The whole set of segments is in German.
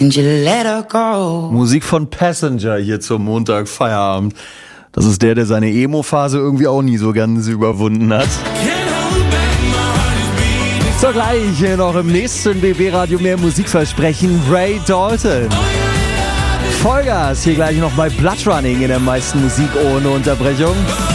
Musik von Passenger hier zum Montag Feierabend. Das ist der seine Emo-Phase irgendwie auch nie so ganz überwunden hat. So, gleich hier noch im nächsten BB-Radio mehr Musikversprechen. Ray Dalton. Vollgas hier gleich noch bei Bloodrunning in der meisten Musik ohne Unterbrechung.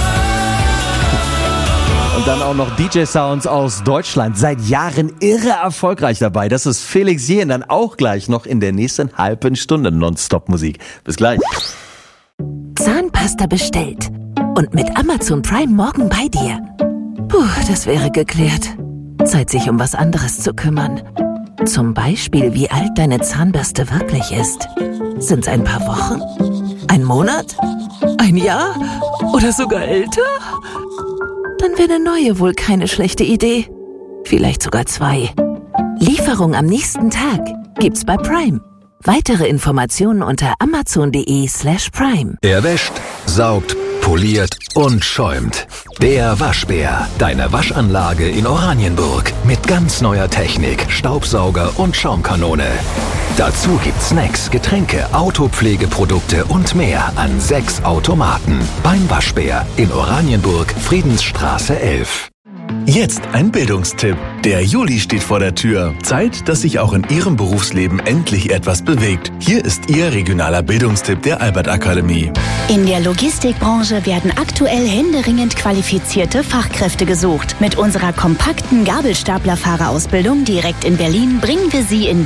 Und dann auch noch DJ-Sounds aus Deutschland. Seit Jahren irre erfolgreich dabei. Das ist Felix Jähn. Dann auch gleich noch in der nächsten halben Stunde Nonstop-Musik. Bis gleich. Zahnpasta bestellt. Und mit Amazon Prime morgen bei dir. Puh, das wäre geklärt. Zeit, sich um was anderes zu kümmern. Zum Beispiel, wie alt deine Zahnbürste wirklich ist. Sind's ein paar Wochen? Ein Monat? Ein Jahr? Oder sogar älter? Dann wäre eine neue wohl keine schlechte Idee. Vielleicht sogar 2. Lieferung am nächsten Tag gibt's bei Prime. Weitere Informationen unter amazon.de/prime. Er wäscht, saugt, poliert und schäumt. Der Waschbär. Deine Waschanlage in Oranienburg. Mit ganz neuer Technik, Staubsauger und Schaumkanone. Dazu gibt's Snacks, Getränke, Autopflegeprodukte und mehr an 6 Automaten. Beim Waschbär in Oranienburg, Friedensstraße 11. Jetzt ein Bildungstipp. Der Juli steht vor der Tür. Zeit, dass sich auch in Ihrem Berufsleben endlich etwas bewegt. Hier ist Ihr regionaler Bildungstipp der Albert Akademie. In der Logistikbranche werden aktuell händeringend qualifizierte Fachkräfte gesucht. Mit unserer kompakten Gabelstaplerfahrerausbildung direkt in Berlin bringen wir Sie in